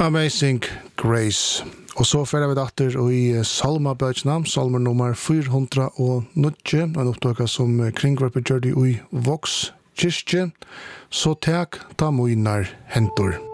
Amazing Grace. Og så fører vi datter i Salma-bøkene, salmer nummer 409, en opptøk som kringvarpet gjør det i Vox kyrkje, så tek ta moinar hentor.